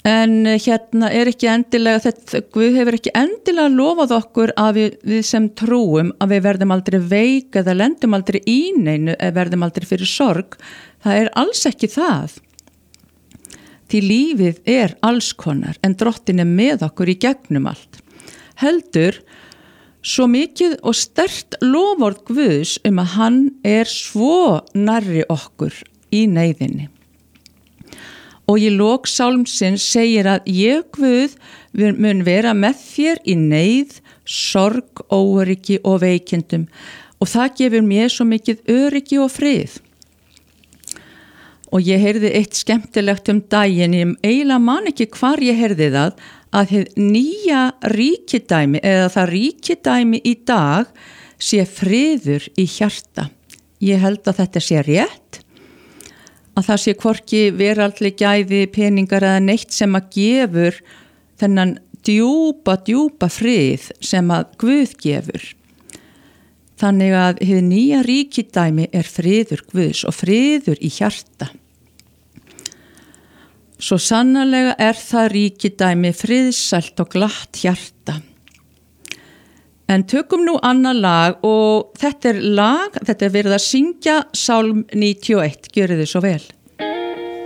En hérna ekki endilega, Guð hefur ekki endilega lofað okkur að við sem trúum að við verðum aldrei veik eða lendum aldrei í neinu eða verðum aldrei fyrir sorg. Það alls ekki það. Því lífið alls konar en Drottinn með okkur í gegnum allt. Heldur svo mikið og sterkt loforð Guðs að hann svo nærri okkur í neyðinni. Og í lok sálmsins segir að ég Guð mun vera með þér í neyð, sorg, óöryggi og veikindum og það gefur mér svo mikið öryggi og frið. Og ég heyrði eitt skemmtilegt daginn, ég eiginlega man ekki hvar ég heyrði það, að hið nýja ríkidæmi eða það ríkidæmi í dag sé friður í hjarta. Ég held að þetta sé rétt, að það sé hvorki veraldleg gæði, peningar eða neitt sem að gefur þennan djúpa frið sem að Guð gefur. Þannig að hið nýja ríkidæmi friður Guðs og friður í hjarta. Svo sannarlega það ríkidæmi friðsælt og glatt hjarta. En tökum nú annað lag og þetta lag, þetta verið að syngja Sálm 91, gjörið þið svo vel.